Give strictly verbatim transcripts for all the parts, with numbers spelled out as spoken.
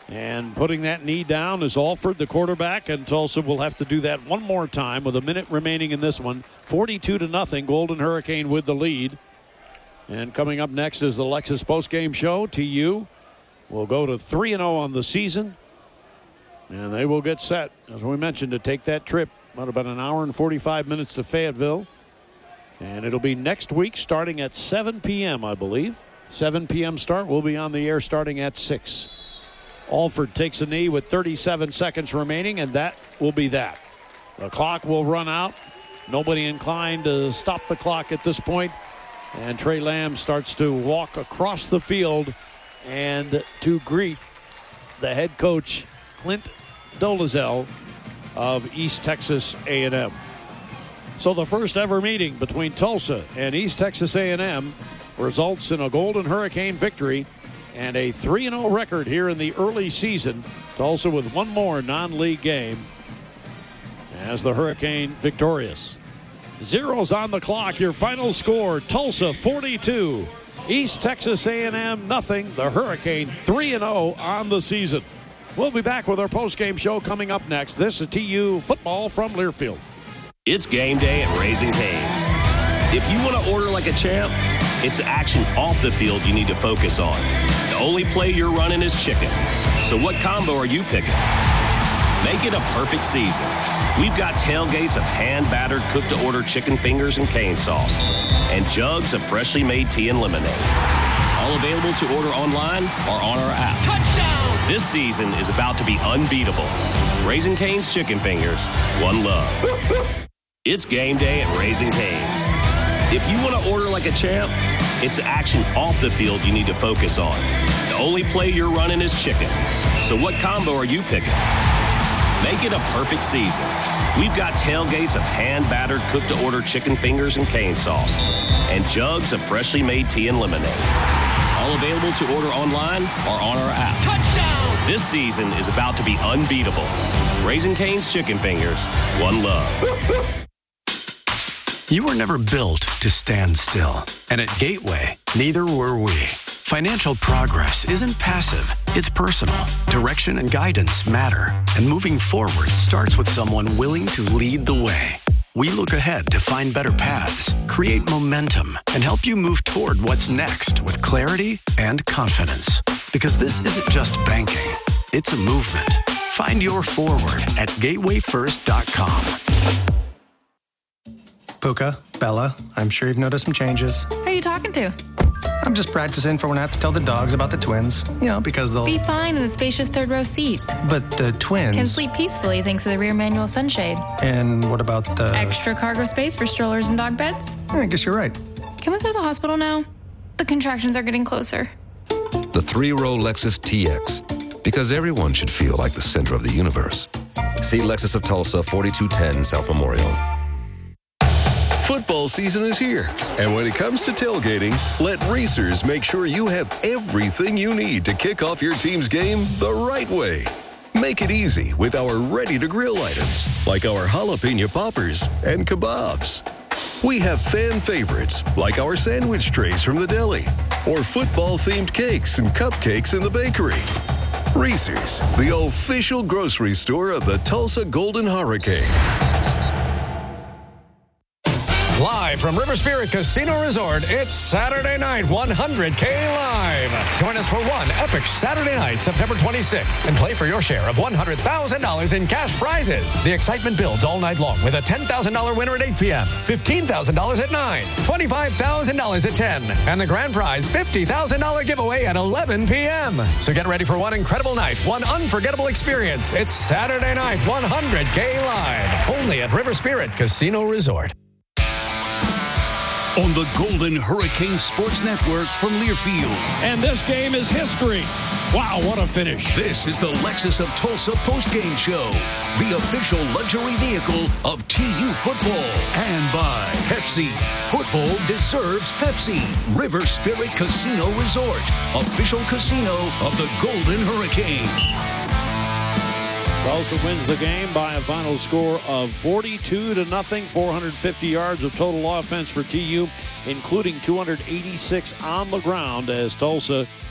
And putting that knee down is Alford, the quarterback, and Tulsa will have to do that one more time with a minute remaining in this one. forty-two to nothing. Golden Hurricane with the lead. And coming up next is the Lexus postgame show. T U will go to three and oh on the season. And they will get set, as we mentioned, to take that trip. About an hour and forty-five minutes to Fayetteville. And it'll be next week starting at seven p.m. I believe. seven p.m. start. We'll be on the air starting at six. Alford takes a knee with thirty-seven seconds remaining, and that will be that. The clock will run out. Nobody inclined to stop the clock at this point. And Trey Lamb starts to walk across the field and to greet the head coach, Clint Dolezal of East Texas A and M. So the first ever meeting between Tulsa and East Texas A and M results in a Golden Hurricane victory and a three and oh record here in the early season. Tulsa with one more non-league game as the Hurricane victorious. Zeros on the clock. Your final score, Tulsa forty-two, East Texas A and M nothing. The Hurricane three and oh on the season. We'll be back with our postgame show coming up next. This is T U football from Learfield. It's game day at Raising Cane's. If you want to order like a champ, it's action off the field you need to focus on. The only play you're running is chicken. So what combo are you picking? Make it a perfect season. We've got tailgates of hand-battered, cooked-to-order chicken fingers and cane sauce, and jugs of freshly made tea and lemonade. All available to order online or on our app. Touchdown! This season is about to be unbeatable. Raising Cane's Chicken Fingers, one love. It's game day at Raising Cane's. If you want to order like a champ, it's action off the field you need to focus on. The only play you're running is chicken. So what combo are you picking? Make it a perfect season. We've got tailgates of hand-battered, cooked-to-order chicken fingers and cane sauce, and jugs of freshly made tea and lemonade. All available to order online or on our app. Touchdown! This season is about to be unbeatable. Raising Cane's Chicken Fingers, one love. You were never built to stand still. And at Gateway, neither were we. Financial progress isn't passive, it's personal. Direction and guidance matter. And moving forward starts with someone willing to lead the way. We look ahead to find better paths, create momentum, and help you move toward what's next with clarity and confidence. Because this isn't just banking, it's a movement. Find your forward at gateway first dot com. Puka, Bella, I'm sure you've noticed some changes. Who are you talking to? I'm just practicing for when I have to tell the dogs about the twins. You know, because they'll... Be fine in the spacious third row seat. But the twins... Can sleep peacefully thanks to the rear manual sunshade. And what about the... Extra cargo space for strollers and dog beds? I guess you're right. Can we go to the hospital now? The contractions are getting closer. The three-row Lexus T X. Because everyone should feel like the center of the universe. See Lexus of Tulsa, forty-two ten South Memorial. Football season is here, and when it comes to tailgating, let Racers make sure you have everything you need to kick off your team's game the right way. Make it easy with our ready-to-grill items, like our jalapeno poppers and kebabs. We have fan favorites, like our sandwich trays from the deli, or football-themed cakes and cupcakes in the bakery. Racers, the official grocery store of the Tulsa Golden Hurricane. Live from River Spirit Casino Resort, it's Saturday night one hundred K Live. Join us for one epic Saturday night, September twenty-sixth, and play for your share of one hundred thousand dollars in cash prizes. The excitement builds all night long with a ten thousand dollars winner at eight p.m., fifteen thousand dollars at nine, twenty-five thousand dollars at ten, and the grand prize fifty thousand dollars giveaway at eleven p.m. So get ready for one incredible night, one unforgettable experience. It's Saturday night one hundred K Live, only at River Spirit Casino Resort. On the Golden Hurricane Sports Network from Learfield. And this game is history. Wow, what a finish. This is the Lexus of Tulsa postgame show, the official luxury vehicle of T U football. And by Pepsi. Football deserves Pepsi. River Spirit Casino Resort, official casino of the Golden Hurricane. Tulsa wins the game by a final score of forty-two to nothing. four hundred fifty yards of total offense for T U, including two hundred eighty-six on the ground, as Tulsa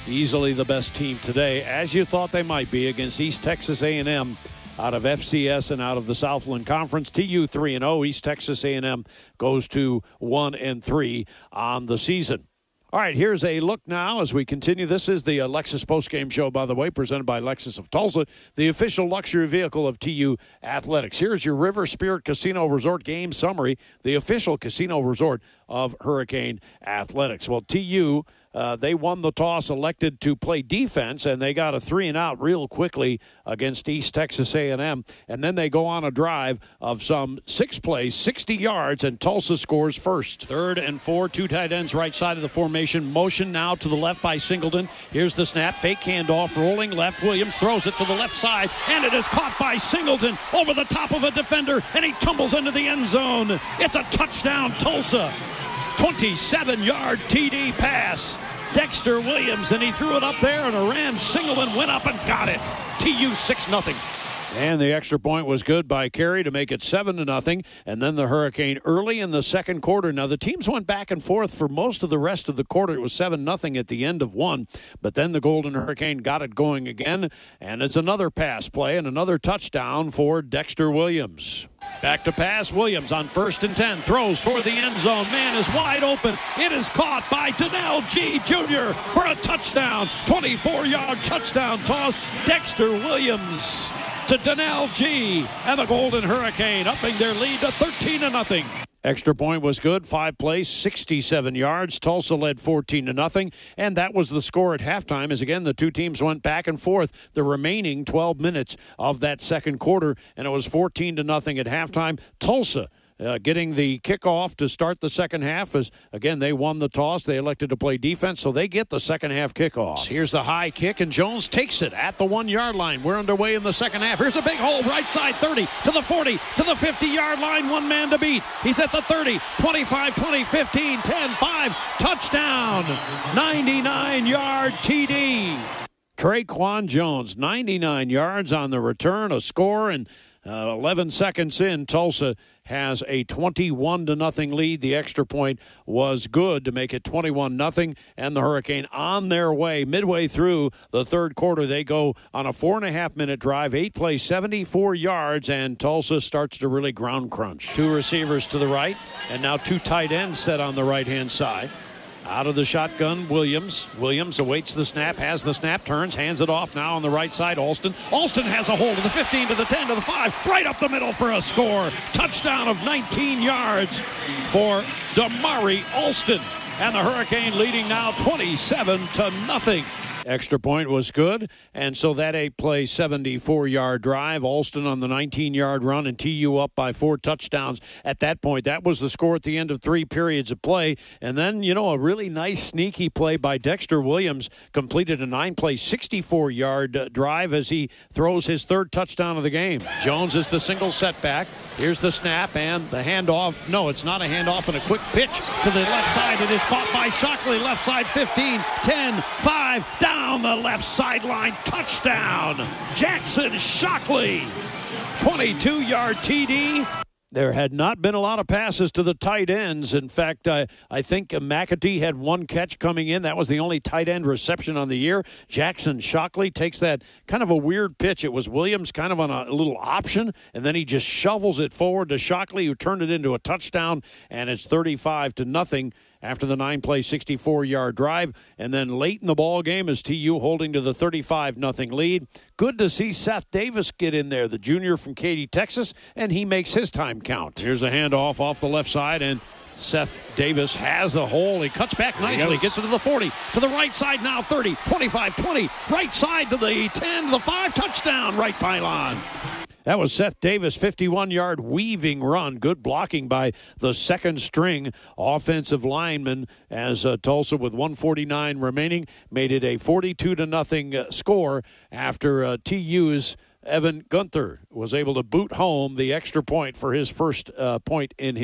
easily the best team today, as you thought they might be, against East Texas A and M out of F C S and out of the Southland Conference. T U three and oh. East Texas A and M goes to one and three on the season. All right, here's a look now as we continue. This is the uh, Lexus postgame show, by the way, presented by Lexus of Tulsa, the official luxury vehicle of T U Athletics. Here's your River Spirit Casino Resort game summary, the official casino resort of Hurricane Athletics. Well, T U, uh, they won the toss, elected to play defense, and they got a three and out real quickly against East Texas A and M. And then they go on a drive of some six plays, sixty yards, and Tulsa scores first. Third and four, two tight ends right side of the formation. Motion now to the left by Singleton. Here's the snap, fake handoff, rolling left. Williams throws it to the left side, and it is caught by Singleton over the top of a defender, and he tumbles into the end zone. It's a touchdown, Tulsa. twenty-seven yard T D pass. Dexter Williams, and he threw it up there, and Aran Singleton went up and got it. T U six nothing. And the extra point was good by Carey to make it seven to nothing. And then the Hurricane early in the second quarter. Now the teams went back and forth for most of the rest of the quarter. It was seven nothing at the end of one. But then the Golden Hurricane got it going again. And it's another pass play and another touchdown for Dexter Williams. Back to pass. Williams on first and ten. Throws for the end zone. Man is wide open. It is caught by Donnell G. Junior for a touchdown. twenty-four yard touchdown toss. Dexter Williams to Donnell G. And the Golden Hurricane upping their lead to thirteen to nothing. Extra point was good. Five plays, sixty-seven yards. Tulsa led fourteen to nothing, and that was the score at halftime. As again, the two teams went back and forth the remaining twelve minutes of that second quarter, and it was fourteen to nothing at halftime. Tulsa Uh, getting the kickoff to start the second half as, again, they won the toss. They elected to play defense, so they get the second half kickoff. Here's the high kick, and Jones takes it at the one-yard line. We're underway in the second half. Here's a big hole, right side, thirty, to the forty, to the fifty-yard line, one man to beat. He's at the thirty, twenty-five, twenty, fifteen, ten, five, touchdown, ninety-nine yard T D. Traquan Jones, ninety-nine yards on the return, a score, and uh, eleven seconds in, Tulsa has a twenty-one to nothing lead. The extra point was good to make it twenty-one nothing, and the Hurricane on their way. Midway through the third quarter, they go on a four and a half minute drive, eight plays, seventy-four yards, and Tulsa starts to really ground crunch. Two receivers to the right, and now two tight ends set on the right-hand side. Out of the shotgun, Williams. Williams awaits the snap, has the snap, turns, hands it off now on the right side, Alston. Alston has a hold of the fifteen to the ten to the five, right up the middle for a score. Touchdown of nineteen yards for Damari Alston. And the Hurricane leading now twenty-seven to nothing. Extra point was good, and so that eight-play, seventy-four yard drive. Alston on the nineteen yard run, and T U up by four touchdowns at that point. That was the score at the end of three periods of play. And then, you know, a really nice sneaky play by Dexter Williams completed a nine-play, sixty-four yard uh, drive as he throws his third touchdown of the game. Jones is the single setback. Here's the snap and the handoff. No, it's not a handoff, and a quick pitch to the left side. It is caught by Shockley, left side fifteen, ten, five, down the left sideline. Touchdown, Jackson Shockley. twenty-two yard T D. There had not been a lot of passes to the tight ends. In fact, I, I think McAtee had one catch coming in. That was the only tight end reception on the year. Jackson Shockley takes that kind of a weird pitch. It was Williams kind of on a little option, and then he just shovels it forward to Shockley, who turned it into a touchdown, and it's thirty-five to nothing. After the nine-play, sixty-four yard drive. And then late in the ball game is T U holding to the thirty-five nothing lead. Good to see Seth Davis get in there, the junior from Katy, Texas, and he makes his time count. Here's a handoff off the left side, and Seth Davis has the hole. He cuts back nicely, gets it to the forty, to the right side now, thirty, twenty-five, twenty, right side to the ten, to the five, touchdown, right pylon. That was Seth Davis, fifty-one yard weaving run. Good blocking by the second string offensive lineman as uh, Tulsa, with one forty-nine remaining, made it a forty-two to nothing uh, score after uh, T U's Evan Gunther was able to boot home the extra point for his first uh, point in his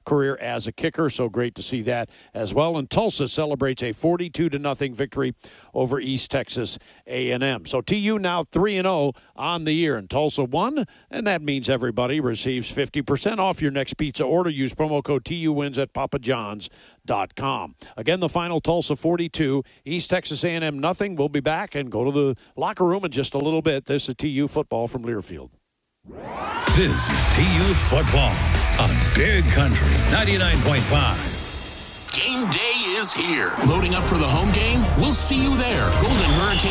career as a kicker, so great to see that as well. And Tulsa celebrates a forty-two to nothing victory over East Texas A and M. So T U now three and oh on the year, and Tulsa won, and that means everybody receives fifty percent off your next pizza order. Use promo code T U wins at papa johns dot com. Again, the final, Tulsa forty-two, East Texas A and M nothing. We'll be back and go to the locker room in just a little bit. This is T U football from Learfield. This is T U football on Big Country ninety-nine point five. Game day is here. Loading up for the home game? We'll see you there. Golden Hurricane